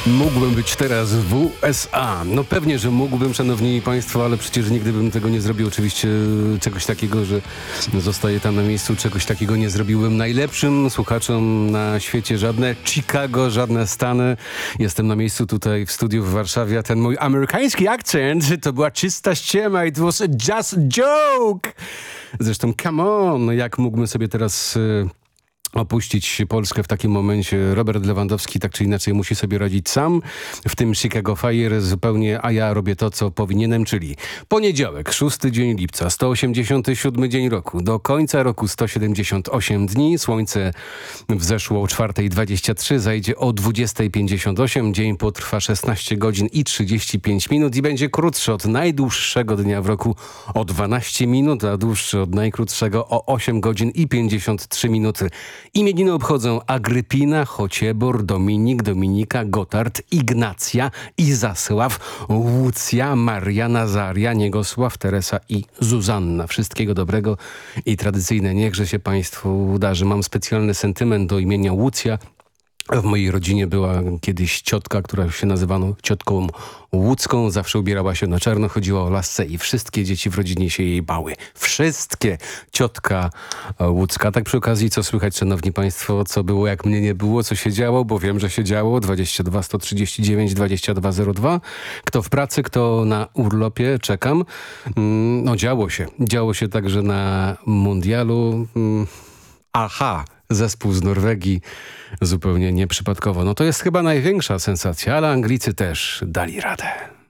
Mógłbym być teraz w USA. No pewnie, że mógłbym, szanowni państwo, ale przecież nigdy bym tego nie zrobił. Oczywiście czegoś takiego, że zostaję tam na miejscu, czegoś takiego nie zrobiłbym najlepszym słuchaczom na świecie. Żadne Chicago, żadne Stany. Jestem na miejscu tutaj w studiu w Warszawie, a ten mój amerykański akcent to była czysta ściema. It was just a joke. Zresztą, come on, jak mógłbym sobie teraz opuścić Polskę w takim momencie. Robert Lewandowski tak czy inaczej musi sobie radzić sam. W tym Chicago Fire zupełnie, a ja robię to, co powinienem, czyli poniedziałek, 6 dzień lipca, 187 dzień roku. Do końca roku 178 dni. Słońce wzeszło o 4:23, zajdzie o 20:58. Dzień potrwa 16 godzin i 35 minut i będzie krótszy od najdłuższego dnia w roku o 12 minut, a dłuższy od najkrótszego o 8 godzin i 53 minuty. Imieniny obchodzą Agrypina, Chociebor, Dominik, Dominika, Gotard, Ignacja, Izasław, Łucja, Maria, Nazaria, Niegosław, Teresa i Zuzanna. Wszystkiego dobrego i tradycyjne niechże się Państwu udarzy. Mam specjalny sentyment do imienia Łucja. W mojej rodzinie była kiedyś ciotka, która się nazywano ciotką łódzką. Zawsze ubierała się na czarno, chodziła o lasce i wszystkie dzieci w rodzinie się jej bały. Wszystkie. Ciotka łódzka. Tak przy okazji, co słychać, szanowni państwo, co było, jak mnie nie było, co się działo, bo wiem, że się działo. 22 139 2202. Kto w pracy, kto na urlopie, czekam. No działo się. Działo się także na mundialu. Aha, zespół z Norwegii zupełnie nieprzypadkowo. No to jest chyba największa sensacja, ale Anglicy też dali radę.